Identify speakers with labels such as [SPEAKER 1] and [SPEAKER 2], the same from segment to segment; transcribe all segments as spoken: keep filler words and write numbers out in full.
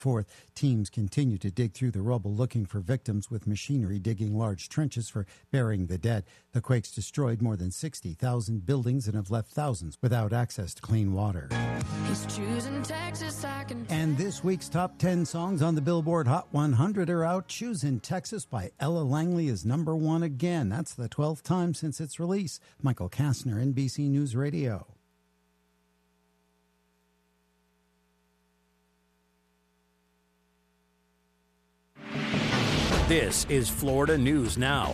[SPEAKER 1] Fourth, teams continue to dig through the rubble looking for victims with machinery digging large trenches for burying the dead. The quakes destroyed more than sixty thousand buildings and have left thousands without access to clean water.
[SPEAKER 2] He's choosing Texas, I can...
[SPEAKER 1] And this week's top ten songs on the Billboard Hot one hundred are out. Choosing Texas by Ella Langley is number one again. That's the twelfth time since its release. Michael Kastner, N B C News Radio.
[SPEAKER 3] This is Florida News Now.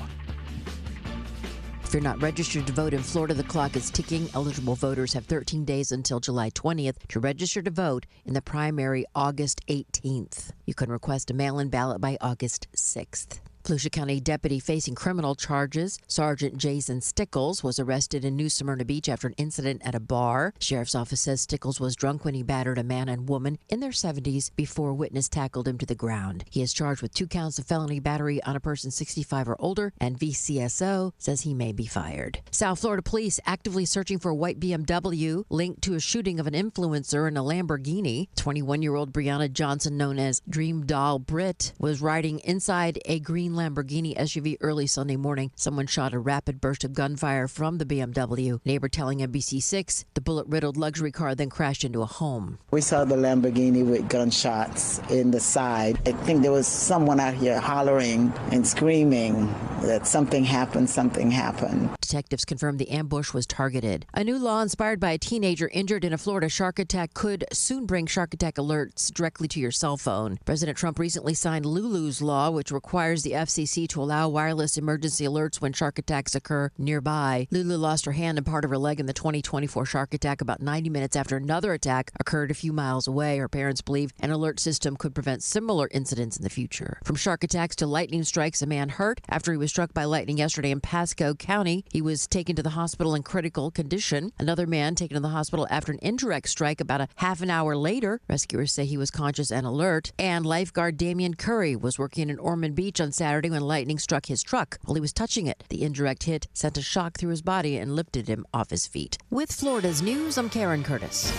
[SPEAKER 4] If you're not registered to vote in Florida, the clock is ticking. Eligible voters have thirteen days until July twentieth to register to vote in the primary August eighteenth. You can request a mail-in ballot by August sixth. Volusia County deputy facing criminal charges, Sergeant Jason Stickles, was arrested in New Smyrna Beach after an incident at a bar. Sheriff's office says Stickles was drunk when he battered a man and woman in their seventies before a witness tackled him to the ground. He is charged with two counts of felony battery on a person sixty-five or older, and V C S O says he may be fired. South Florida police actively searching for a white B M W linked to a shooting of an influencer in a Lamborghini. twenty-one-year-old Brianna Johnson, known as Dream Doll Britt, was riding inside a green Lamborghini S U V early Sunday morning. Someone shot a rapid burst of gunfire from the B M W. Neighbor telling N B C six the bullet-riddled luxury car then crashed into a home.
[SPEAKER 5] We saw the Lamborghini with gunshots in the side. I think there was someone out here hollering and screaming that something happened, something happened.
[SPEAKER 4] Detectives confirmed the ambush was targeted. A new law inspired by a teenager injured in a Florida shark attack could soon bring shark attack alerts directly to your cell phone. President Trump recently signed Lulu's law, which requires the F C C to allow wireless emergency alerts when shark attacks occur nearby. Lulu lost her hand and part of her leg in the twenty twenty-four shark attack about ninety minutes after another attack occurred a few miles away. Her parents believe an alert system could prevent similar incidents in the future. From shark attacks to lightning strikes, a man hurt after he was struck by lightning yesterday in Pasco County. He was taken to the hospital in critical condition. Another man taken to the hospital after an indirect strike about a half an hour later. Rescuers say he was conscious and alert. And lifeguard Damian Curry was working in Ormond Beach on Saturday when lightning struck his truck while he was touching it. The indirect hit sent a shock through his body and lifted him off his feet. With Florida's News, I'm Karen Curtis.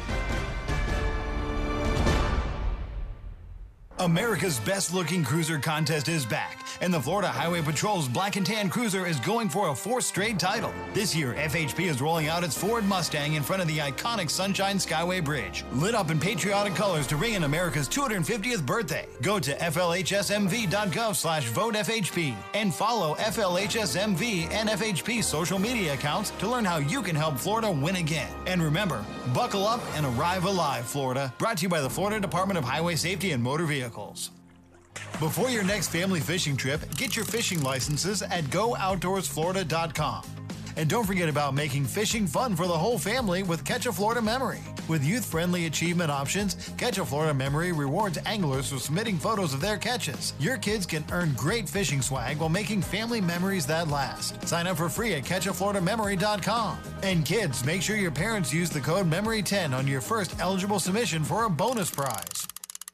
[SPEAKER 6] America's best-looking cruiser contest is back, and the Florida Highway Patrol's Black and Tan Cruiser is going for a fourth straight title. This year, F H P is rolling out its Ford Mustang in front of the iconic Sunshine Skyway Bridge, lit up in patriotic colors to ring in America's two hundred fiftieth birthday. Go to F L H S M V dot gov slash vote F H P and follow F L H S M V and F H P social media accounts to learn how you can help Florida win again. And remember, buckle up and arrive alive, Florida. Brought to you by the Florida Department of Highway Safety and Motor Vehicles. Before your next family fishing trip, get your fishing licenses at go outdoors florida dot com. And don't forget about making fishing fun for the whole family with Catch a Florida Memory. With youth-friendly achievement options, Catch a Florida Memory rewards anglers for submitting photos of their catches. Your kids can earn great fishing swag while making family memories that last. Sign up for free at catch a florida memory dot com. And kids, make sure your parents use the code memory ten on your first eligible submission for a bonus prize.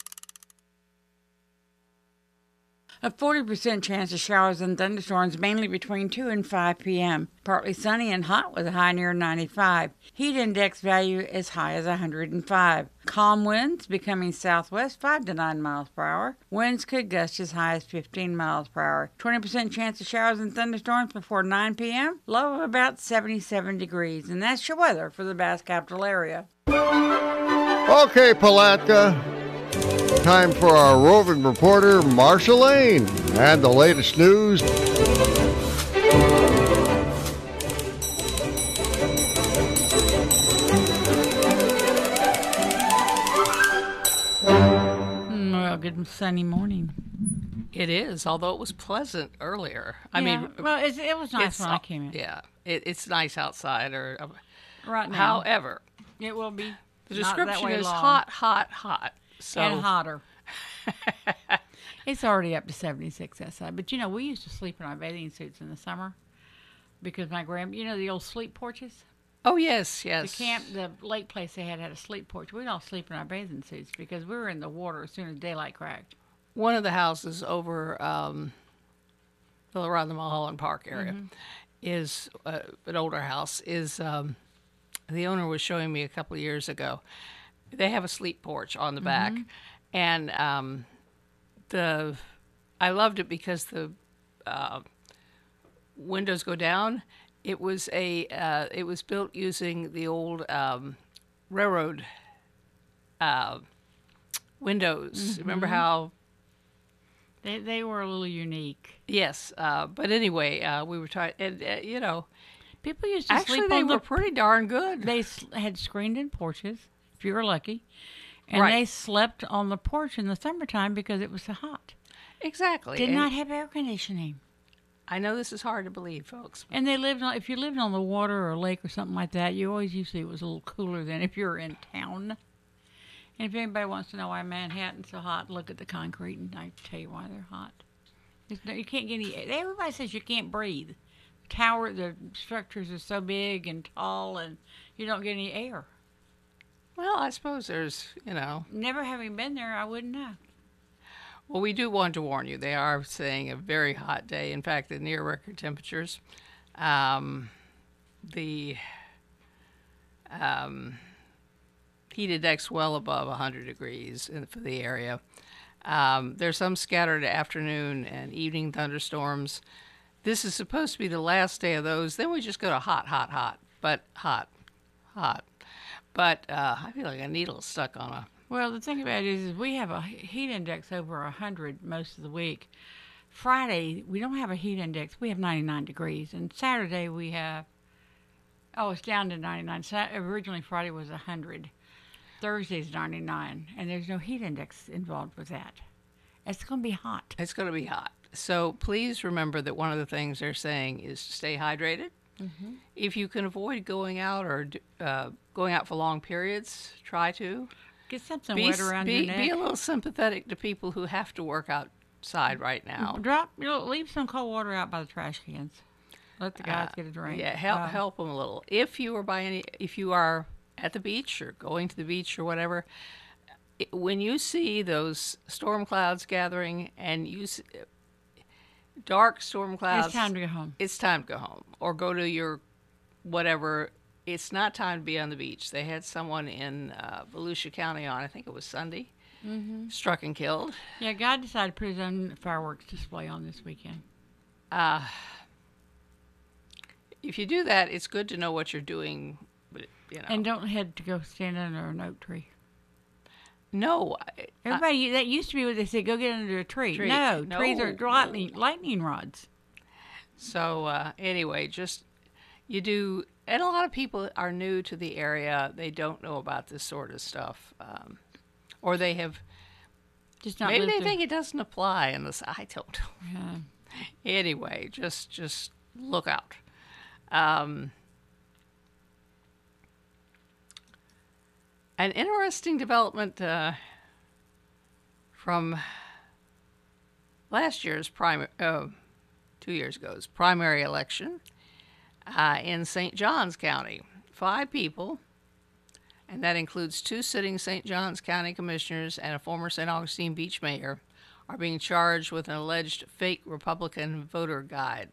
[SPEAKER 7] A forty percent chance of showers and thunderstorms mainly between two and five p.m. Partly sunny and hot with a high near ninety-five. Heat index value as high as one hundred five. Calm winds becoming southwest five to nine miles per hour. Winds could gust as high as fifteen miles per hour. twenty percent chance of showers and thunderstorms before nine p.m. Low of about seventy-seven degrees. And that's your weather for the Bass Capital area.
[SPEAKER 8] Okay, Palatka. Time for our roving reporter, Marsha Lane, and the latest news.
[SPEAKER 7] Well, good sunny morning.
[SPEAKER 9] It is, although it was pleasant earlier. I
[SPEAKER 7] yeah,
[SPEAKER 9] mean,
[SPEAKER 7] well, it's, it was nice when I came in.
[SPEAKER 9] Yeah, it, it's nice outside. Or uh,
[SPEAKER 7] right now,
[SPEAKER 9] however,
[SPEAKER 7] it will be.
[SPEAKER 9] The
[SPEAKER 7] not
[SPEAKER 9] description
[SPEAKER 7] that way
[SPEAKER 9] is
[SPEAKER 7] long.
[SPEAKER 9] hot, hot, hot. So
[SPEAKER 7] and hotter. It's already up to seventy-six outside. But, you know, we used to sleep in our bathing suits in the summer because my grand, you know, the old sleep porches?
[SPEAKER 9] Oh, yes, yes.
[SPEAKER 7] The camp, the lake place they had had a sleep porch. We'd all sleep in our bathing suits because we were in the water as soon as daylight cracked.
[SPEAKER 9] One of the houses over um, around the Mulholland Park area
[SPEAKER 7] mm-hmm.
[SPEAKER 9] is uh, an older house. Is um, the owner was showing me a couple of years ago. They have a sleep porch on the back,
[SPEAKER 7] mm-hmm.
[SPEAKER 9] and um, the I loved it because the uh, windows go down. It was a uh, it was built using the old um, railroad uh, windows.
[SPEAKER 7] Mm-hmm.
[SPEAKER 9] Remember how?
[SPEAKER 7] They they were a little unique.
[SPEAKER 9] Yes, uh, but anyway, uh, we were trying, and uh, you know,
[SPEAKER 7] People used to
[SPEAKER 9] actually
[SPEAKER 7] sleep
[SPEAKER 9] they
[SPEAKER 7] on
[SPEAKER 9] were
[SPEAKER 7] the.
[SPEAKER 9] pretty darn good.
[SPEAKER 7] They s- had screened-in porches, if you were lucky, and
[SPEAKER 9] Right.
[SPEAKER 7] they slept on the porch in the summertime because it was so hot.
[SPEAKER 9] Exactly.
[SPEAKER 7] Did
[SPEAKER 9] and
[SPEAKER 7] not have air conditioning.
[SPEAKER 9] I know this is hard to believe, folks.
[SPEAKER 7] And they lived on, if you lived on the water or a lake or something like that, you always usually it was a little cooler than if you were in town. And if anybody wants to know why Manhattan's so hot, look at the concrete and I tell you why they're hot. It's no, you can't get any, everybody says you can't breathe. The tower, the structures are so big and tall and you don't get any air.
[SPEAKER 9] Well, I suppose there's, you know.
[SPEAKER 7] Never having been there, I wouldn't know.
[SPEAKER 9] Well, we do want to warn you. They are saying a very hot day. In fact, the near record temperatures. Um, the um, heat index well above one hundred degrees in, for the area. Um, there's some scattered afternoon and evening thunderstorms. This is supposed to be the last day of those. Then we just go to hot, hot, hot, but hot, hot. But uh, I feel like a needle stuck on a.
[SPEAKER 7] Well, the thing about it is, is we have a heat index over one hundred most of the week. Friday, we don't have a heat index. We have ninety-nine degrees. And Saturday, we have, oh, it's down to ninety-nine. Sa- originally, Friday was one hundred. Thursday's ninety-nine. And there's no heat index involved with that. It's going to be hot.
[SPEAKER 9] It's going to be hot. So please remember that one of the things they're saying is to stay hydrated. Mm-hmm. If you can avoid going out or uh, going out for long periods, try to.
[SPEAKER 7] Get something
[SPEAKER 9] Be,
[SPEAKER 7] wet around
[SPEAKER 9] be,
[SPEAKER 7] your neck.
[SPEAKER 9] be a little sympathetic to people who have to work outside right now.
[SPEAKER 7] Drop, you know, leave some cold water out by the trash cans. Let the guys
[SPEAKER 9] Uh,
[SPEAKER 7] get a drink.
[SPEAKER 9] Yeah, help
[SPEAKER 7] Uh,
[SPEAKER 9] help them a little. If you are by any, if you are at the beach or going to the beach or whatever, it, when you see those storm clouds gathering and you see, dark storm clouds,
[SPEAKER 7] It's time to go home.
[SPEAKER 9] It's time to go home or go to your whatever. It's not time to be on the beach. They had someone in uh, Volusia County on, I think it was Sunday,
[SPEAKER 7] Mm-hmm.
[SPEAKER 9] struck and killed.
[SPEAKER 7] Yeah, God decided to put his own fireworks display on this weekend.
[SPEAKER 9] Uh, if you do that, it's good to know what you're doing. But, you know.
[SPEAKER 7] And don't head to go stand under an oak tree.
[SPEAKER 9] No. I-
[SPEAKER 7] Everybody, that used to be what they said, go get under a tree.
[SPEAKER 9] Tree.
[SPEAKER 7] No,
[SPEAKER 9] No,
[SPEAKER 7] trees are
[SPEAKER 9] no.
[SPEAKER 7] lightning, lightning rods.
[SPEAKER 9] So uh, anyway, just you do, and a lot of people are new to the area. They don't know about this sort of stuff, um, or they have.
[SPEAKER 7] Just not
[SPEAKER 9] maybe
[SPEAKER 7] lived
[SPEAKER 9] they
[SPEAKER 7] through-
[SPEAKER 9] think it doesn't apply in this. I don't know.
[SPEAKER 7] Yeah.
[SPEAKER 9] Anyway, just just look out. Um, an interesting development uh, from last year's primary, uh, two years ago's primary election uh, in Saint Johns County. Five people, and that includes two sitting Saint Johns County commissioners and a former Saint Augustine Beach mayor, are being charged with an alleged fake Republican voter guide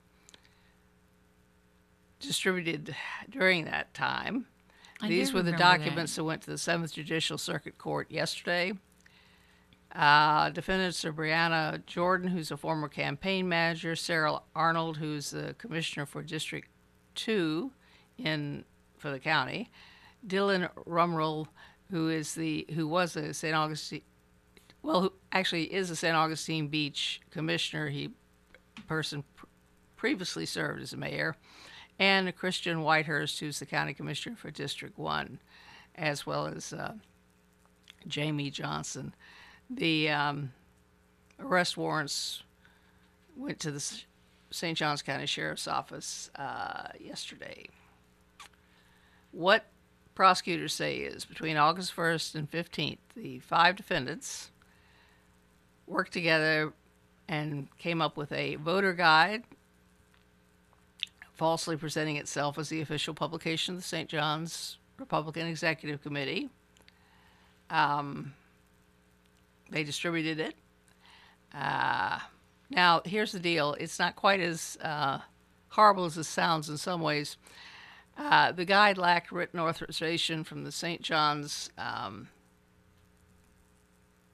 [SPEAKER 9] distributed during that time.
[SPEAKER 7] I
[SPEAKER 9] These
[SPEAKER 7] do
[SPEAKER 9] were the
[SPEAKER 7] remember that.
[SPEAKER 9] documents that. went to the seventh Judicial Circuit Court yesterday. Uh, defendants are Brianna Jordan, who's a former campaign manager, Sarah Arnold, who's the commissioner for District two in for the county, Dylan Rumrell, who is the who was a Saint Augustine, well, who actually is a Saint Augustine Beach commissioner. He person pr- previously served as a mayor, and Christian Whitehurst, who's the county commissioner for District one, as well as uh, Jamie Johnson. The um, arrest warrants went to the Saint Johns County Sheriff's Office uh, yesterday. What prosecutors say is between August first and fifteenth, the five defendants worked together and came up with a voter guide, falsely presenting itself as the official publication of the Saint John's Republican Executive Committee. Um, they distributed it. Uh, now, here's the deal. It's not quite as uh, horrible as it sounds in some ways. Uh, the guide lacked written authorization from the Saint John's um,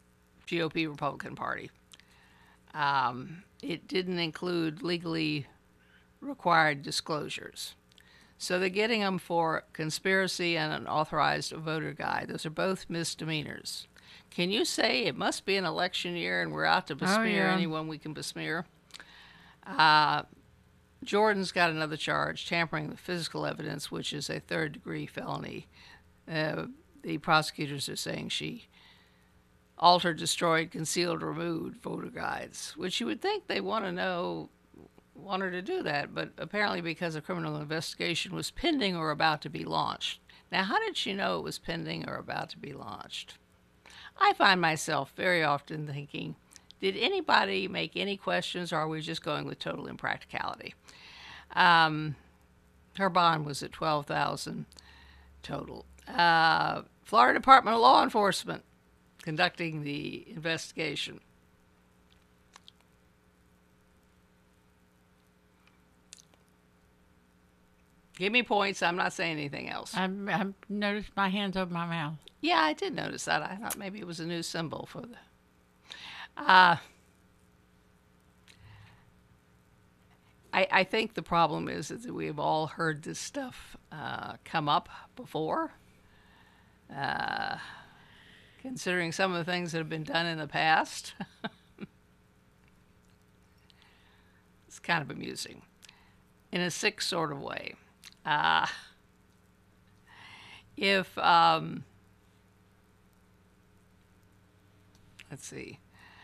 [SPEAKER 9] G O P Republican Party. Um, it didn't include legally required disclosures. So they're getting them for conspiracy and an authorized voter guide. Those are both misdemeanors. Can you say it must be an election year and we're out to besmear
[SPEAKER 7] yeah.
[SPEAKER 9] anyone we can besmear? Uh, Jordan's got another charge, tampering with physical evidence, which is a third-degree felony. Uh, the prosecutors are saying she altered, destroyed, concealed, removed voter guides, which you would think they want to know, want her to do that, but apparently because a criminal investigation was pending or about to be launched. Now, how did she know it was pending or about to be launched? I find myself very often thinking, did anybody make any questions, or are we just going with total impracticality? Um, her bond was at twelve thousand dollars total. Uh, Florida Department of Law Enforcement conducting the investigation. Give me points. I'm not saying anything else.
[SPEAKER 7] I I noticed my hands over my mouth.
[SPEAKER 9] Yeah, I did notice that. I thought maybe it was a new symbol for the... Uh, I, I think the problem is that we've all heard this stuff uh, come up before. Uh, considering some of the things that have been done in the past. It's kind of amusing. In a sick sort of way. Uh, if, um, let's see.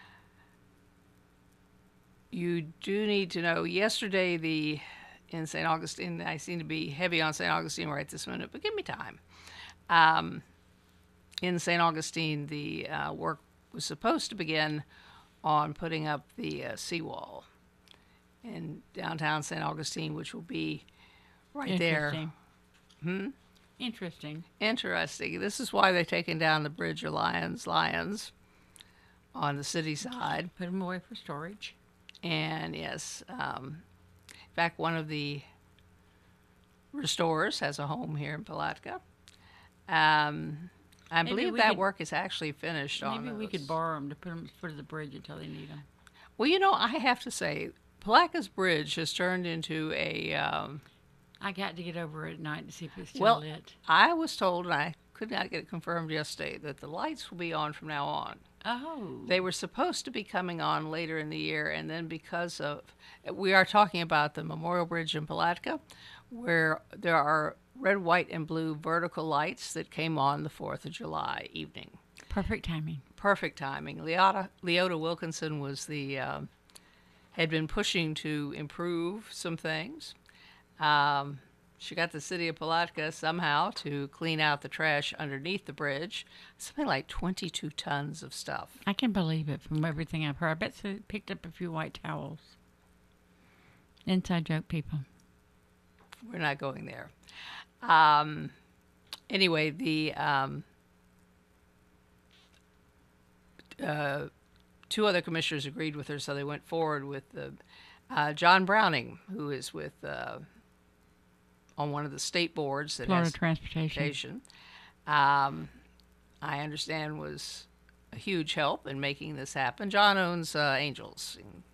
[SPEAKER 9] You do need to know, yesterday the, in Saint Augustine, I seem to be heavy on Saint Augustine right this minute, but give me time. Um, in Saint Augustine, the uh, work was supposed to begin on putting up the uh, seawall in downtown Saint Augustine, which will be right there.
[SPEAKER 7] Interesting.
[SPEAKER 9] Hmm?
[SPEAKER 7] Interesting.
[SPEAKER 9] Interesting. This is why they've taken down the Bridge of Lions, Lions on the city side.
[SPEAKER 7] Put them away for storage.
[SPEAKER 9] And yes, um, in fact, one of the restorers has a home here in Palatka. Um, I
[SPEAKER 7] Maybe
[SPEAKER 9] believe
[SPEAKER 7] we
[SPEAKER 9] that
[SPEAKER 7] could-
[SPEAKER 9] work is actually finished on
[SPEAKER 7] Maybe we
[SPEAKER 9] those.
[SPEAKER 7] could borrow them to put them for the bridge until they need them.
[SPEAKER 9] Well, you know, I have to say, Palatka's Bridge has turned into a... Um,
[SPEAKER 7] I got to get over it at night to see if it's still
[SPEAKER 9] well,
[SPEAKER 7] lit.
[SPEAKER 9] I was told, and I could not get it confirmed yesterday, that the lights will be on from now on.
[SPEAKER 7] Oh.
[SPEAKER 9] They were supposed to be coming on later in the year, and then because of... We are talking about the Memorial Bridge in Palatka, where there are red, white, and blue vertical lights that came on the fourth of July evening.
[SPEAKER 7] Perfect timing.
[SPEAKER 9] Perfect timing. Leota, Leota Wilkinson was the... Um, had been pushing to improve some things. Um, she got the city of Palatka somehow to clean out the trash underneath the bridge. Something like twenty-two tons of stuff.
[SPEAKER 7] I can believe it from everything I've heard. I bet they picked up a few white towels. Inside joke, people.
[SPEAKER 9] We're not going there. Um, anyway, the um, uh, two other commissioners agreed with her, so they went forward with the, uh, John Browning, who is with uh, on one of the state boards that
[SPEAKER 7] Florida
[SPEAKER 9] has
[SPEAKER 7] Transportation.
[SPEAKER 9] Um, I understand was a huge help in making this happen. John owns uh, Angels, in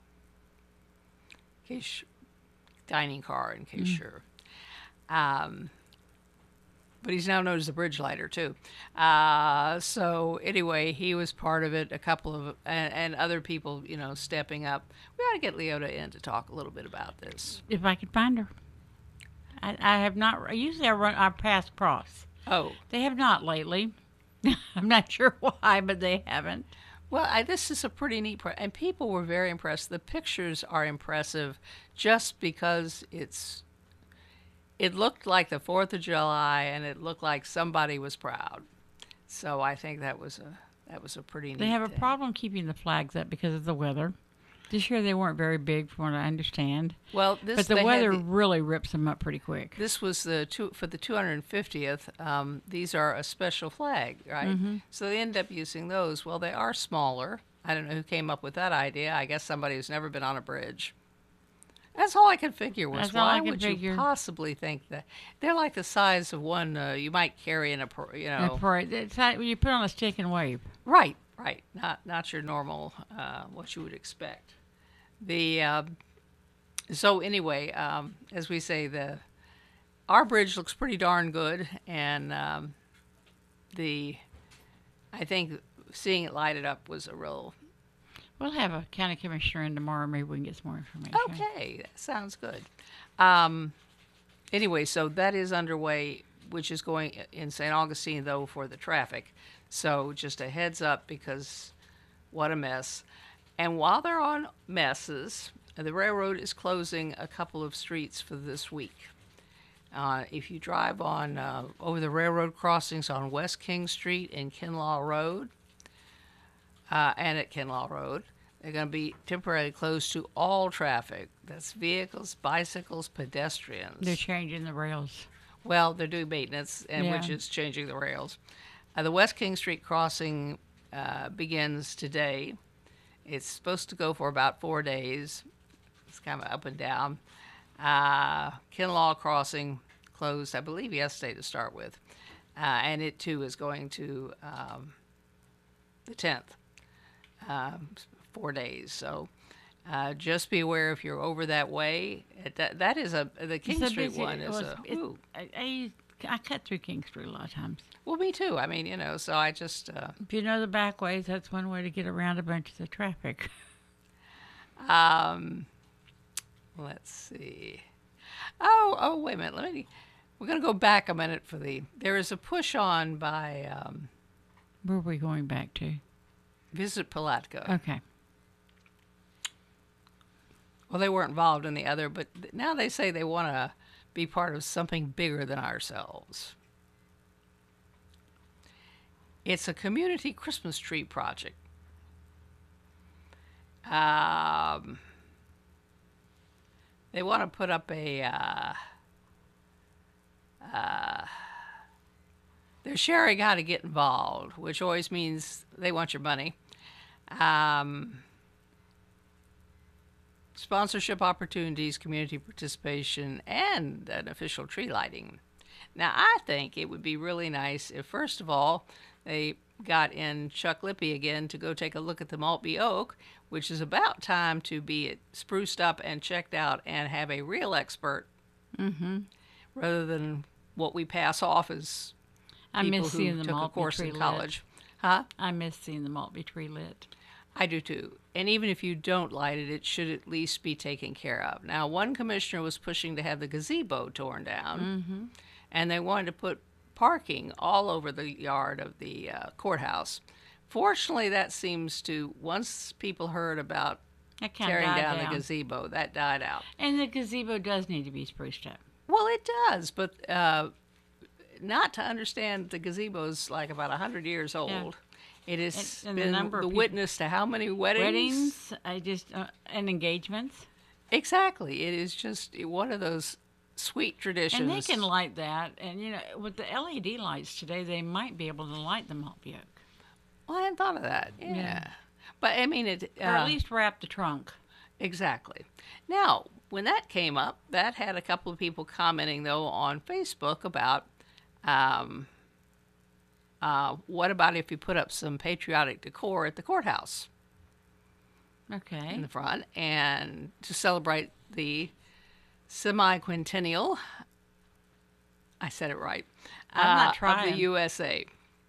[SPEAKER 9] case dining car, in case
[SPEAKER 7] Mm.
[SPEAKER 9] you're. Um, but he's now known as the bridge lighter too. Uh, so anyway, he was part of it. A couple of and, and other people, you know, stepping up. We ought to get Leota in to talk a little bit about this.
[SPEAKER 7] If I could find her. I, I have not. Usually I run. I pass across.
[SPEAKER 9] Oh,
[SPEAKER 7] They have not lately. I'm not sure why, but they haven't.
[SPEAKER 9] well, I, this is a pretty neat, pro- and people were very impressed. The pictures are impressive, just because it's. It looked like the Fourth of July, and it looked like somebody was proud. So I think that was a that was a pretty neat.
[SPEAKER 7] They have a
[SPEAKER 9] thing.
[SPEAKER 7] problem keeping the flags up because of the weather. This year they weren't very big, from what I understand.
[SPEAKER 9] Well, this
[SPEAKER 7] but the
[SPEAKER 9] they had
[SPEAKER 7] weather
[SPEAKER 9] the-
[SPEAKER 7] really rips them up pretty quick.
[SPEAKER 9] This was the two, for the two hundred fiftieth. Um, these are a special flag, right?
[SPEAKER 7] Mhm.
[SPEAKER 9] So they end up using those. Well, they are smaller. I don't know who came up with that idea. I guess somebody who's never been on a bridge. That's all I could figure was
[SPEAKER 7] That's all
[SPEAKER 9] why
[SPEAKER 7] I could
[SPEAKER 9] would
[SPEAKER 7] figure.
[SPEAKER 9] you possibly think that they're like the size of one uh, you might carry in a par- you
[SPEAKER 7] And
[SPEAKER 9] know
[SPEAKER 7] for it, it's like when you put on a stick and wave.
[SPEAKER 9] right Right, not not your normal, uh, what you would expect. The um, so anyway, um, as we say, the our bridge looks pretty darn good, and um, the I think seeing it lighted up was a real.
[SPEAKER 7] We'll have a county commissioner in tomorrow. Maybe we can get some more information.
[SPEAKER 9] Okay, that sounds good. Um, anyway, so that is underway, which is going in Saint Augustine, though, for the traffic. So just a heads up, because what a mess. And while they're on messes, the railroad is closing a couple of streets for this week. Uh, if you drive on uh, over the railroad crossings on West King Street and Kinlaw Road, uh, and at Kinlaw Road, they're going to be temporarily closed to all traffic. That's vehicles, bicycles, pedestrians.
[SPEAKER 7] They're changing the rails.
[SPEAKER 9] Well, they're doing maintenance, and
[SPEAKER 7] Yeah.
[SPEAKER 9] which is changing the rails. Uh, the West King Street crossing uh, begins today. It's supposed to go for about four days. It's kind of up and down. Uh, Kinlaw crossing closed, I believe, yesterday to start with. Uh, and it, too, is going to um, the tenth, um, four days. So uh, just be aware if you're over that way. It, that, that is a, the King
[SPEAKER 7] It's a
[SPEAKER 9] Street
[SPEAKER 7] busy-
[SPEAKER 9] one is
[SPEAKER 7] well,
[SPEAKER 9] a,
[SPEAKER 7] it-
[SPEAKER 9] ooh.
[SPEAKER 7] I, I, I cut through King Street a lot of times.
[SPEAKER 9] Well, me too. I mean, you know, so I just... Uh,
[SPEAKER 7] If you know the back ways, that's one way to get around a bunch of the traffic.
[SPEAKER 9] Um, let's see. Oh, oh, wait a minute. Let me. We're going to go back a minute for the. There is a push on by um,
[SPEAKER 7] Where are we going back to?
[SPEAKER 9] Visit Palatka.
[SPEAKER 7] Okay.
[SPEAKER 9] Well, they weren't involved in the other, but th- now they say they want to be part of something bigger than ourselves. It's a community Christmas tree project. Um, they want to put up a, uh, uh, they're sharing how to get involved, which always means they want your money. Um, sponsorship opportunities, community participation, and an official tree lighting. Now, I think it would be really nice if, first of all, they got in Chuck Lippy again to go take a look at the Maltby Oak, which is about time to be spruced up and checked out and have a real expert,
[SPEAKER 7] Mm-hmm.
[SPEAKER 9] rather than what we pass off as
[SPEAKER 7] I
[SPEAKER 9] people
[SPEAKER 7] miss
[SPEAKER 9] who
[SPEAKER 7] seeing the
[SPEAKER 9] took a
[SPEAKER 7] Maltby
[SPEAKER 9] course
[SPEAKER 7] tree
[SPEAKER 9] in
[SPEAKER 7] lit.
[SPEAKER 9] college. Huh?
[SPEAKER 7] I miss seeing the Maltby tree lit.
[SPEAKER 9] I do too. And even if you don't light it, it should at least be taken care of. Now, one commissioner was pushing to have the gazebo torn down,
[SPEAKER 7] Mm-hmm.
[SPEAKER 9] and they wanted to put parking all over the yard of the uh, courthouse. Fortunately, that seems to, once people heard about
[SPEAKER 7] That kinda
[SPEAKER 9] tearing
[SPEAKER 7] died
[SPEAKER 9] down,
[SPEAKER 7] down.
[SPEAKER 9] the gazebo, that died out.
[SPEAKER 7] And the gazebo does need to be spruced up.
[SPEAKER 9] Well, it does, but uh, not to understand the gazebo's like about one hundred years old. It has
[SPEAKER 7] And- and the
[SPEAKER 9] been
[SPEAKER 7] number
[SPEAKER 9] the,
[SPEAKER 7] of people-
[SPEAKER 9] witness to how many weddings?
[SPEAKER 7] Weddings, I just uh, and engagements.
[SPEAKER 9] Exactly. It is just one of those sweet traditions.
[SPEAKER 7] And they can light that. And, you know, with the L E D lights today, they might be able to light the Maltby Oak.
[SPEAKER 9] Well, I hadn't thought of that. Yeah.
[SPEAKER 7] Yeah.
[SPEAKER 9] But, I mean, it... Uh,
[SPEAKER 7] Or at least wrap the trunk.
[SPEAKER 9] Exactly. Now, when that came up, that had a couple of people commenting, though, on Facebook about... Um, uh, what about if you put up some patriotic decor at the courthouse
[SPEAKER 7] Okay.
[SPEAKER 9] in the front, and to celebrate the semi-quintennial, I said it right,
[SPEAKER 7] I'm not
[SPEAKER 9] uh, of
[SPEAKER 7] trying.
[SPEAKER 9] the U S A.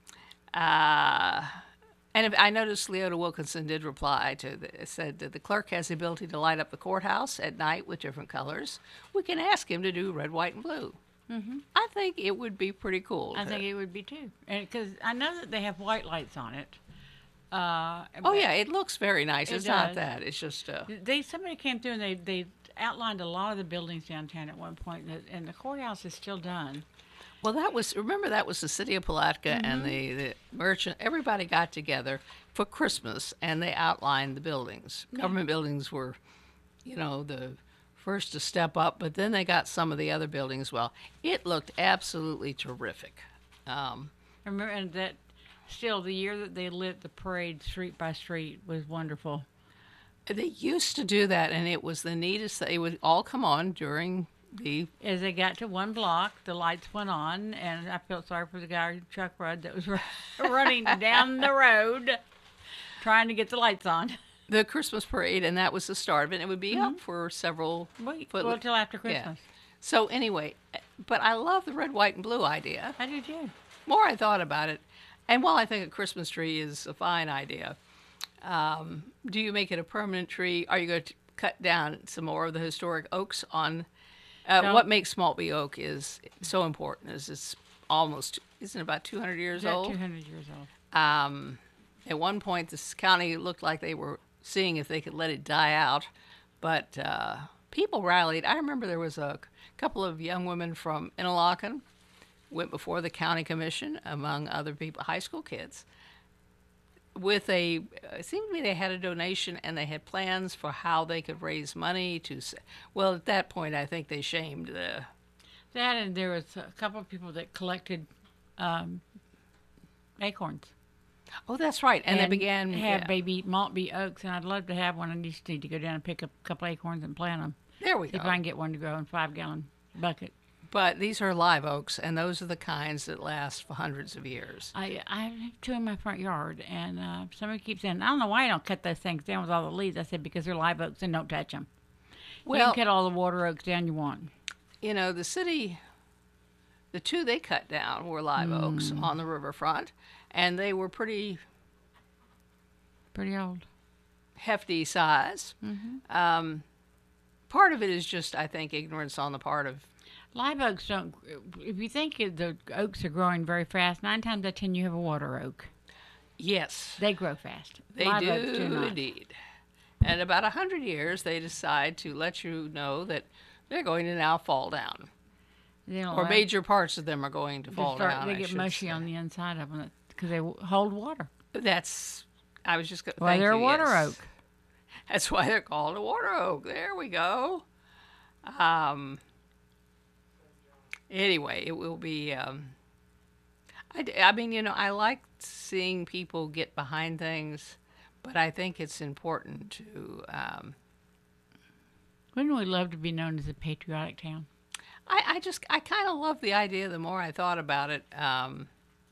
[SPEAKER 9] Uh, and if, I noticed Leota Wilkinson did reply to the, said that the clerk has the ability to light up the courthouse at night with different colors. We can ask him to do red, white, and blue.
[SPEAKER 7] Mm-hmm.
[SPEAKER 9] I think it would be pretty cool.
[SPEAKER 7] I
[SPEAKER 9] to-
[SPEAKER 7] think it would be too. Because I know that they have white lights on it. Uh,
[SPEAKER 9] oh
[SPEAKER 7] but
[SPEAKER 9] yeah, it looks very nice.
[SPEAKER 7] It
[SPEAKER 9] It's not
[SPEAKER 7] does.
[SPEAKER 9] that. It's just uh,
[SPEAKER 7] They somebody came through and they, they outlined a lot of the buildings downtown at one point, that, and the courthouse is still done.
[SPEAKER 9] well, that was remember that was the city of Palatka
[SPEAKER 7] Mm-hmm.
[SPEAKER 9] and the, the merchant. Everybody got together for Christmas and they outlined the buildings. Government buildings were, you know, the first to step up, but then they got some of the other buildings. Well, it looked absolutely terrific. Um,
[SPEAKER 7] I remember, and that still the year that they lit the parade street by street was wonderful.
[SPEAKER 9] they used to do that, and it was the neatest. It would all come on during the.
[SPEAKER 7] As they got to one block, the lights went on, and I felt sorry for the guy, Chuck Rudd, that was ru- running down the road. trying to get the lights on.
[SPEAKER 9] The Christmas parade, and that was the start of it. It would be
[SPEAKER 7] Mhm.
[SPEAKER 9] up for several.
[SPEAKER 7] Wait,
[SPEAKER 9] foot-
[SPEAKER 7] well, till after
[SPEAKER 9] yeah.
[SPEAKER 7] Christmas.
[SPEAKER 9] So anyway, but I love the red, white, and blue idea.
[SPEAKER 7] I do too.
[SPEAKER 9] More I thought about it, and while I think a Christmas tree is a fine idea, um, do you make it a permanent tree? Are you going to cut down some more of the historic oaks on? Uh,
[SPEAKER 7] No.
[SPEAKER 9] What makes Maltby oak is so important is it's almost isn't it about two hundred years
[SPEAKER 7] About
[SPEAKER 9] old.
[SPEAKER 7] two hundred years old.
[SPEAKER 9] Um, at one point, this county looked like they were seeing if they could let it die out, but uh, people rallied. I remember there was a couple of young women from Interlaken went before the county commission, among other people, high school kids, with a. It seemed to me they had a donation and they had plans for how they could raise money to. s- Well, at that point, I think they shamed the.
[SPEAKER 7] That and there was a couple of people that collected um, acorns.
[SPEAKER 9] Oh, that's right, and, they began
[SPEAKER 7] have
[SPEAKER 9] yeah.
[SPEAKER 7] baby Maltby oaks, and I'd love to have one. I just need to go down and pick up a couple acorns and plant them.
[SPEAKER 9] There we
[SPEAKER 7] See
[SPEAKER 9] go.
[SPEAKER 7] if I can get one to grow in a five gallon bucket.
[SPEAKER 9] But these are live oaks, and those are the kinds that last for hundreds of years.
[SPEAKER 7] I I have two in my front yard, and uh, somebody keeps saying, I don't know why you don't cut those things down with all the leaves. I said, because they're live oaks and don't touch them. you
[SPEAKER 9] Well,
[SPEAKER 7] can cut all the water oaks down you want.
[SPEAKER 9] you know, the city, the two they cut down were live oaks on the riverfront, and they were pretty
[SPEAKER 7] Pretty old.
[SPEAKER 9] hefty size.
[SPEAKER 7] Mm-hmm.
[SPEAKER 9] Um, part of it is just, I think, ignorance on the part of.
[SPEAKER 7] Live oaks don't. If you think the oaks are growing very fast, nine times out of ten you have a water oak.
[SPEAKER 9] Yes,
[SPEAKER 7] They grow fast.
[SPEAKER 9] they
[SPEAKER 7] Live
[SPEAKER 9] do,
[SPEAKER 7] oaks do not.
[SPEAKER 9] indeed. And about a hundred years, they decide to let you know that they're going to now fall down,
[SPEAKER 7] They don't
[SPEAKER 9] or
[SPEAKER 7] like-
[SPEAKER 9] major parts of them are going to
[SPEAKER 7] they
[SPEAKER 9] fall
[SPEAKER 7] start-
[SPEAKER 9] down.
[SPEAKER 7] They
[SPEAKER 9] I
[SPEAKER 7] get
[SPEAKER 9] should
[SPEAKER 7] mushy
[SPEAKER 9] say.
[SPEAKER 7] on the inside of them because they w- hold water.
[SPEAKER 9] That's. I was just going to.
[SPEAKER 7] Well, they're a water oak.
[SPEAKER 9] That's why they're called a water oak. There we go. Um. Anyway, it will be. Um, I, d- I mean, you know, I like seeing people get behind things, but I think it's important to. Um,
[SPEAKER 7] Wouldn't we love to be known as a patriotic town?
[SPEAKER 9] I, I just, I kind of love the idea the more I thought about it. Um,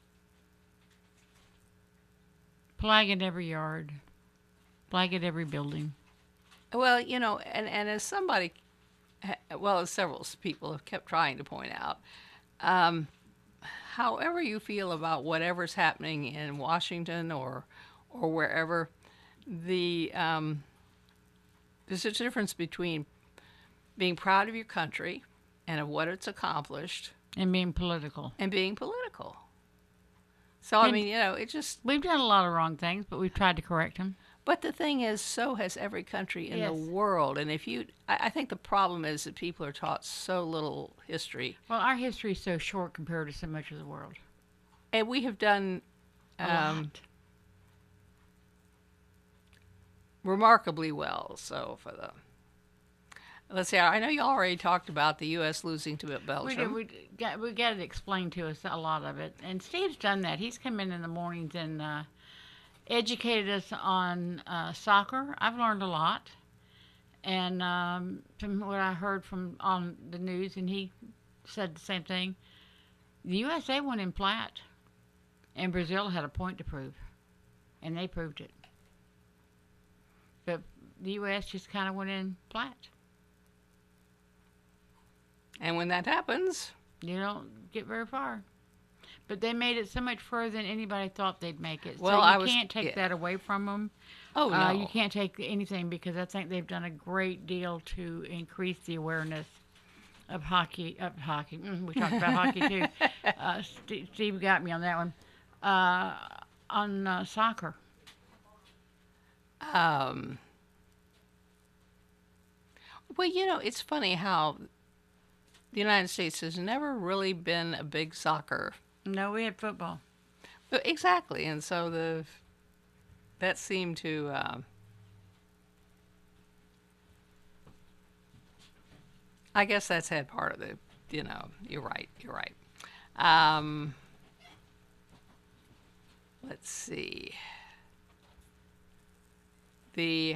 [SPEAKER 7] Flag at every yard. Flag at every building.
[SPEAKER 9] Well, you know, and, and as somebody, well, as several people have kept trying to point out, um, however you feel about whatever's happening in Washington or or wherever, the um, there's a difference between being proud of your country and of what it's accomplished
[SPEAKER 7] And being political.
[SPEAKER 9] and being political. So, I
[SPEAKER 7] And-
[SPEAKER 9] mean, you know, it just,
[SPEAKER 7] We've done a lot of wrong things, but we've tried to correct them.
[SPEAKER 9] but the thing is, so has every country in
[SPEAKER 7] Yes.
[SPEAKER 9] the world. And if you, I, I think the problem is that people are taught so little history.
[SPEAKER 7] Well, our history is so short compared to so much of the world.
[SPEAKER 9] And we have done
[SPEAKER 7] A
[SPEAKER 9] um,
[SPEAKER 7] lot.
[SPEAKER 9] remarkably well. So for the, let's see, I know you already talked about the U S losing to
[SPEAKER 7] We,
[SPEAKER 9] Belgium.
[SPEAKER 7] did, we, got, we got it explained to us, a lot of it. And Steve's done that. He's come in in the mornings and uh, educated us on uh, soccer. I've learned a lot. And um, from what I heard from on the news, and he said the same thing, the U S A went in flat. And Brazil had a point to prove. And they proved it. But the U S just kind of went in flat.
[SPEAKER 9] And when that happens,
[SPEAKER 7] You don't get very far. But they made it so much further than anybody thought they'd make it.
[SPEAKER 9] Well,
[SPEAKER 7] so you
[SPEAKER 9] I was-
[SPEAKER 7] can't take
[SPEAKER 9] yeah.
[SPEAKER 7] that away from them.
[SPEAKER 9] oh
[SPEAKER 7] Uh,
[SPEAKER 9] no,
[SPEAKER 7] you can't take anything because I think they've done a great deal to increase the awareness of hockey. Of hockey, mm, we talked about hockey too. Uh, Steve, Steve got me on that one. Uh, on uh, soccer,
[SPEAKER 9] Um, well, you know, it's funny how the United States has never really been a big soccer.
[SPEAKER 7] no, we had football.
[SPEAKER 9] But exactly, and so the that seemed to. Um, I guess that's had part of the. You know, you're right. You're right. Um, let's see. The.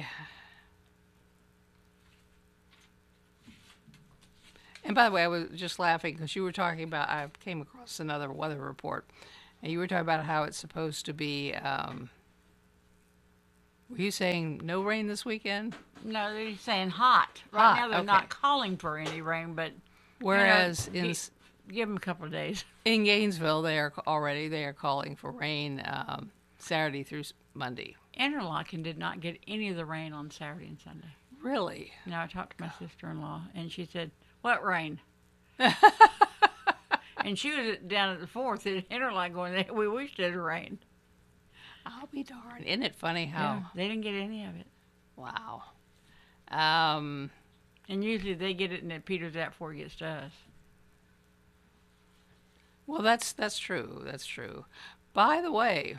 [SPEAKER 9] And by the way, I was just laughing because you were talking about, I came across another weather report, and you were talking about how it's supposed to be um, Were you saying no rain this weekend?
[SPEAKER 7] No, they're saying hot. Right
[SPEAKER 9] Hot,
[SPEAKER 7] now they're
[SPEAKER 9] okay.
[SPEAKER 7] not calling for any rain, but
[SPEAKER 9] Whereas
[SPEAKER 7] you know,
[SPEAKER 9] in
[SPEAKER 7] gi- give them a couple of days.
[SPEAKER 9] in Gainesville, they are already they are calling for rain um, Saturday through s- Monday.
[SPEAKER 7] Interlaken did not get any of the rain on Saturday and Sunday.
[SPEAKER 9] Really?
[SPEAKER 7] No, I talked to my sister-in-law, and she said, "What rain?" And she was down at the fourth at Interlaken going, "We wish it had rained."
[SPEAKER 9] I'll be darned. Isn't it funny how?
[SPEAKER 7] Yeah, they didn't get any of it.
[SPEAKER 9] Wow. Um,
[SPEAKER 7] And usually they get it and it peters out before it gets to us.
[SPEAKER 9] well, that's that's true. That's true. By the way,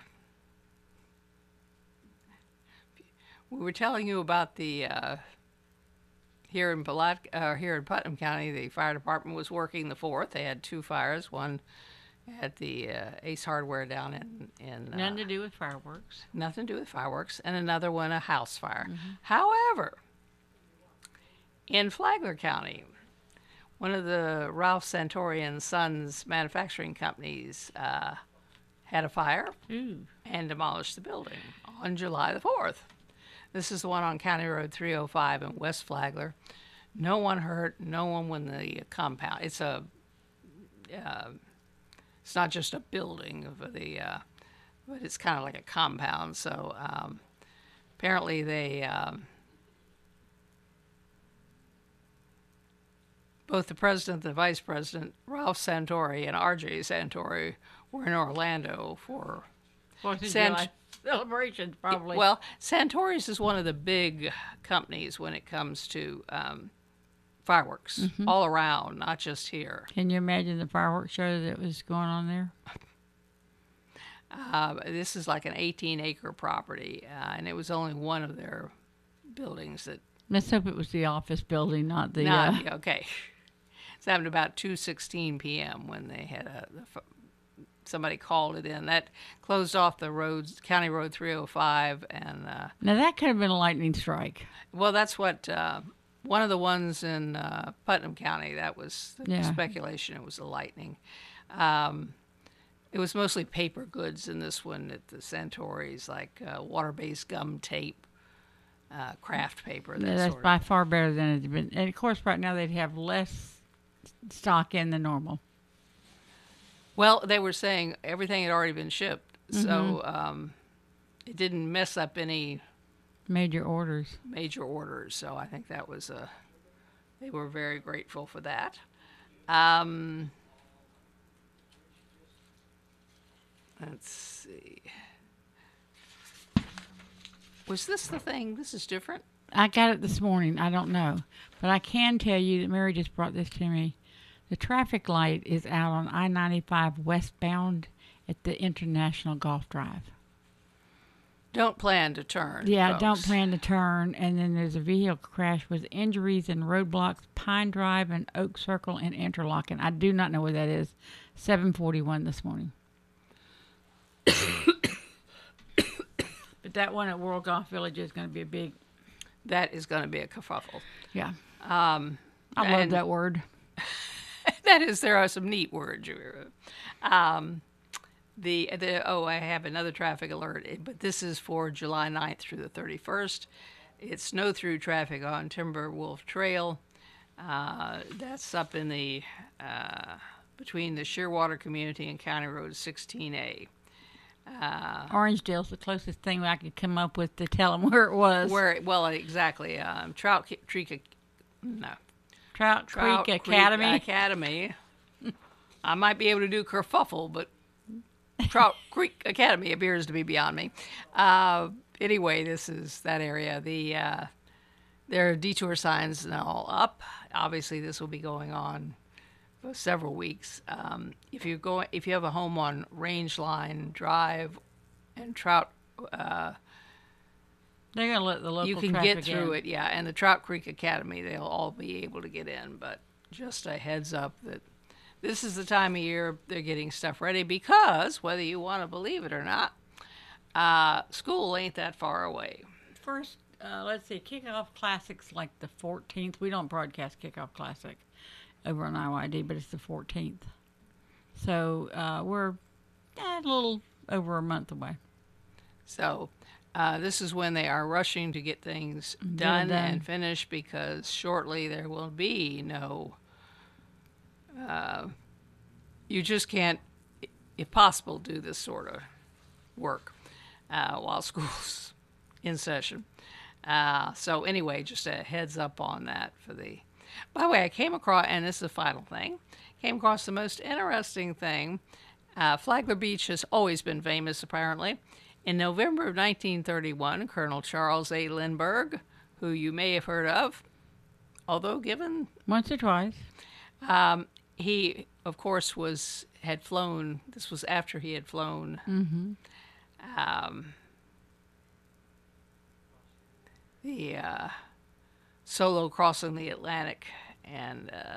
[SPEAKER 9] we were telling you about the uh, here in Palat- uh, here in Putnam County, the fire department was working the fourth. They had two fires, one at the uh, Ace Hardware down in in uh,
[SPEAKER 7] Nothing to do with fireworks.
[SPEAKER 9] nothing to do with fireworks, and another one a house fire. However, in Flagler County, one of the Ralph Santori and Sons manufacturing companies uh, had a fire
[SPEAKER 7] Ooh.
[SPEAKER 9] and demolished the building on July the fourth. This is the one on County Road three oh five in West Flagler. No one hurt, no one in the compound. It's a, uh, it's not just a building, of the, uh, but it's kind of like a compound. So um, apparently they, um, both the president and the vice president, Ralph Santori and R J Santori, were in Orlando for
[SPEAKER 7] Fourth of
[SPEAKER 9] Sant-
[SPEAKER 7] July celebrations, probably.
[SPEAKER 9] Well, Santori's is one of the big companies when it comes to um, fireworks all around, not just here.
[SPEAKER 7] Can you imagine the fireworks show that was going on there?
[SPEAKER 9] Uh, this is like an eighteen acre property, uh, and it was only one of their buildings that.
[SPEAKER 7] Let's hope it was the office building, not the.
[SPEAKER 9] Not,
[SPEAKER 7] uh,
[SPEAKER 9] yeah, okay. It's happened about two sixteen p.m. when they had a. The, f- somebody called it in. That closed off the roads, County Road three oh five, and uh,
[SPEAKER 7] Now that could have been a lightning strike.
[SPEAKER 9] well, that's what uh, one of the ones in uh, Putnam County. That was the
[SPEAKER 7] Yeah.
[SPEAKER 9] speculation. It was the lightning. Um, it was mostly paper goods in this one at the Santori's, like uh, water-based gum tape, uh, craft paper. That
[SPEAKER 7] Yeah, that's
[SPEAKER 9] sort
[SPEAKER 7] by
[SPEAKER 9] of.
[SPEAKER 7] far better than it's been. And of course, right now they'd have less stock in than normal.
[SPEAKER 9] Well, they were saying everything had already been shipped, so
[SPEAKER 7] Mm-hmm.
[SPEAKER 9] um, it didn't mess up any
[SPEAKER 7] Major orders.
[SPEAKER 9] major orders. So I think that was a. They were very grateful for that. Um, let's see. Was this the thing? This is different.
[SPEAKER 7] I got it this morning. I don't know. But I can tell you that Mary just brought this to me. The traffic light is out on I ninety-five westbound at the International Golf Drive.
[SPEAKER 9] Don't plan to turn.
[SPEAKER 7] Yeah,
[SPEAKER 9] folks.
[SPEAKER 7] don't plan to turn. And then there's a vehicle crash with injuries and roadblocks, Pine Drive and Oak Circle and Interlochen. I do not know where that is. seven forty-one this morning. But that one at World Golf Village is going to be a big,
[SPEAKER 9] That is going to be a kerfuffle.
[SPEAKER 7] yeah.
[SPEAKER 9] Um,
[SPEAKER 7] I love
[SPEAKER 9] and
[SPEAKER 7] that word.
[SPEAKER 9] that is, there are some neat words. Um, the the oh, I have another traffic alert, but this is for July ninth through the thirty-first. It's snow through traffic on Timberwolf Trail. Uh, that's up in the uh, between the Shearwater community and County Road sixteen A. Uh,
[SPEAKER 7] Orangedale's the closest thing I could come up with to tell them where it was.
[SPEAKER 9] where well, exactly. Um, Trout Creek, no.
[SPEAKER 7] Trout,
[SPEAKER 9] Trout
[SPEAKER 7] Creek Academy.
[SPEAKER 9] Academy. I might be able to do kerfuffle, but Trout Creek Academy appears to be beyond me. Uh, anyway, this is that area. The uh, there are detour signs and all up. Obviously, this will be going on for several weeks. Um, if you go, if you have a home on Rangeline Drive and Trout. Uh,
[SPEAKER 7] They're going to let the local
[SPEAKER 9] you can
[SPEAKER 7] traffic
[SPEAKER 9] get through
[SPEAKER 7] in.
[SPEAKER 9] it, yeah. And the Trout Creek Academy, they'll all be able to get in. But just a heads up that this is the time of year they're getting stuff ready because, whether you want to believe it or not, uh, school ain't that far away.
[SPEAKER 7] First, uh, let's see, Kickoff Classic's like the fourteenth. We don't broadcast Kickoff Classic over on I Y D, but it's the fourteenth. So uh, we're eh, a little over a month away.
[SPEAKER 9] So Uh, this is when they are rushing to get things done, done and finished because shortly there will be no. Uh, you just can't, if possible, do this sort of work uh, while school's in session. Uh, so anyway, just a heads up on that for the. By the way, I came across, and this is the final thing, came across the most interesting thing. Uh, Flagler Beach has always been famous, apparently. In November of nineteen thirty-one, Colonel Charles A. Lindbergh, who you may have heard of, although given...
[SPEAKER 7] Once or twice.
[SPEAKER 9] Um, he, of course, was had flown, this was after he had flown...
[SPEAKER 7] Mm-hmm.
[SPEAKER 9] Um, the uh, solo crossing the Atlantic, and uh,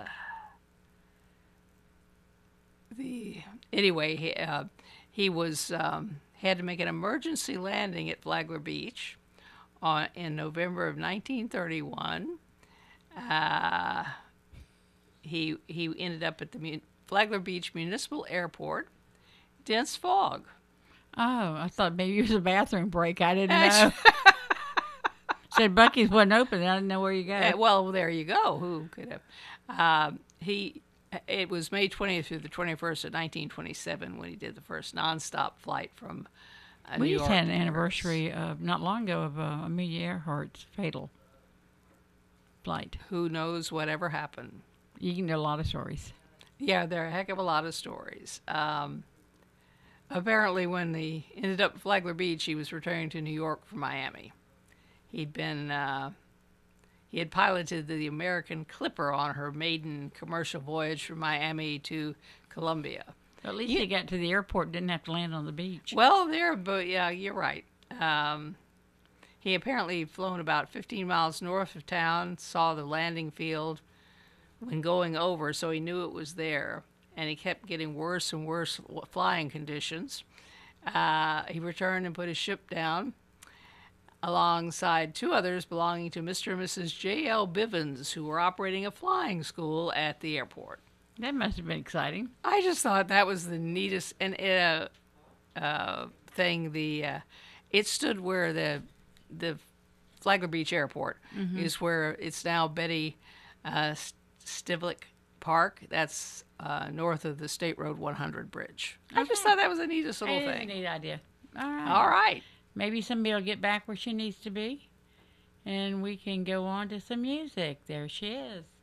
[SPEAKER 9] the anyway he, uh, he was um, had to make an emergency landing at Flagler Beach on in November of nineteen thirty-one. Uh, he he ended up at the Mun- Flagler Beach Municipal Airport. Dense fog.
[SPEAKER 7] Oh, I thought maybe it was a bathroom break. I didn't know. Said Buc-ee's wasn't open. I didn't know where you go.
[SPEAKER 9] Uh, well, there you go. Who could have? Um, he. It was May twentieth through the twenty-first of nineteen twenty-seven when he did the first nonstop flight from uh,
[SPEAKER 7] we
[SPEAKER 9] New
[SPEAKER 7] just
[SPEAKER 9] York.
[SPEAKER 7] had an anniversary of not long ago of uh, Amelia Earhart's fatal flight.
[SPEAKER 9] Who knows whatever happened?
[SPEAKER 7] You can know a lot of stories.
[SPEAKER 9] Yeah, there are a heck of a lot of stories. Um, apparently, when he ended up at Flagler Beach, he was returning to New York from Miami. He'd been, uh, he had piloted the American Clipper on her maiden commercial voyage from Miami to Columbia.
[SPEAKER 7] At least
[SPEAKER 9] Yeah.
[SPEAKER 7] he got to the airport, didn't have to land on the beach.
[SPEAKER 9] Well, there, but yeah, you're right. Um, he apparently flown about fifteen miles north of town, saw the landing field when going over, so he knew it was there, and he kept getting worse and worse flying conditions. Uh, he returned and put his ship down alongside two others belonging to Mister and Missus J L Bivens, who were operating a flying school at the airport.
[SPEAKER 7] That must have been exciting.
[SPEAKER 9] I just thought that was the neatest and uh, uh, thing. The uh, it stood where the the Flagler Beach Airport
[SPEAKER 7] Mhm.
[SPEAKER 9] is, where it's now Betty uh, Stivlik Park. That's uh, north of the State Road one hundred bridge. I just thought that was the neatest little
[SPEAKER 7] It is
[SPEAKER 9] thing.
[SPEAKER 7] a neat idea. All right.
[SPEAKER 9] All right.
[SPEAKER 7] Maybe somebody will get back where she needs to be, and we can go on to some music. There she is.